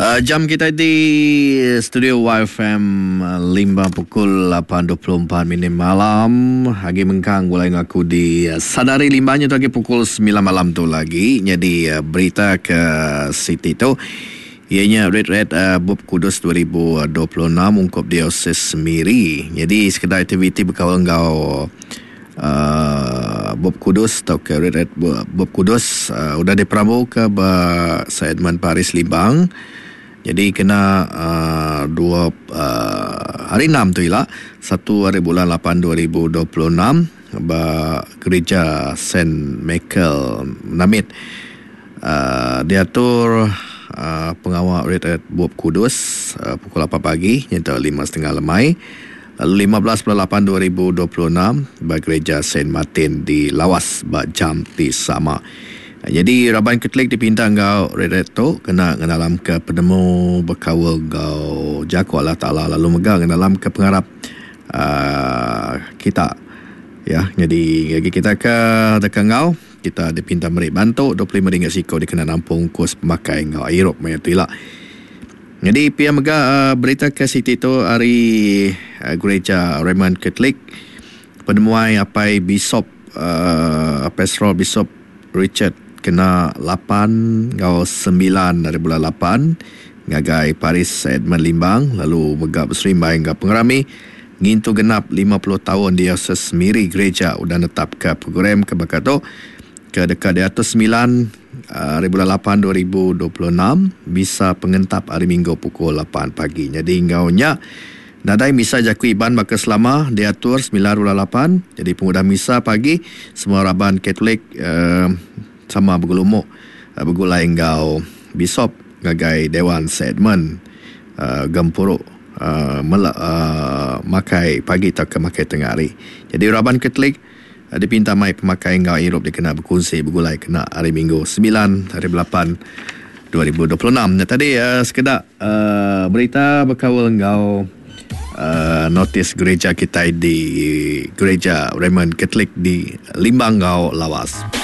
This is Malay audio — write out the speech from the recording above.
Jam kita di studio YFM Limbang pukul 8.24 minit malam. Hagi mengkang mulai ngaku di Sadari Limbangnya tu lagi pukul 9 malam tu lagi. Jadi berita ke City tu ianya Red Bob Kudus 2026 ungkap Diocese Miri. Jadi sekedar aktiviti berkawal engkau Bob Kudus atau ke Red Bob Kudus sudah dipramu ke Sir Edmund Paris Limbang. Jadi kena hari 6 tu ialah 1 hari bulan 8 2026 gereja Saint Michael Namit diatur pengawal Red Bob Kudus pukul 8 pagi iaitu 5.30 lemai. Lalu 15 bulan 8 2026 bagi gereja Saint Martin di Lawas jam di sama. Jadi Raban Katolik dipinta engkau Red tu kena dalam ke penemu berkawal engkau jago Allah Ta'ala lalu megang dalam ke pengharap kita ya. Jadi kita ke dekat engkau kita dipinta meri bantu 25 ringgit sikau dikena nampung kos pemakai engkau Europe macam tu lah. Jadi pihak mega berita ke City tu hari gereja Raymond Katolik penemuan apai Bishop Pastoral Bishop Richard kena 8 ngau 9 dari bulan 8 ngagai Paris Edmund Limbang lalu mega berserimbang ngau pengerami ngintu genap 50 tahun Diocese Miri gereja udah netap ke program ke bakato ke dekat di atas 9 hari bulan 8 2026 bisa pengentap hari Minggu pukul 8 pagi. Jadi ngaunya nadai misa jakui iban maka selama diatur 9 bulan 8. Jadi pengudah misa pagi semua Raban Katolik sama bergelumuk bergulai engkau Bishop ngagai Dewan Sir Edmund Gempuruk makai pagi tak ke makai tengah hari. Jadi Raban Katolik dipinta mai pemakai engkau Europe dia kena berkongsi bergulai kena hari Minggu 9 hari 8 2026. Tadi sekedar berita berkawal engkau notis gereja kita di gereja Raymond Katolik di Limbang Lawas.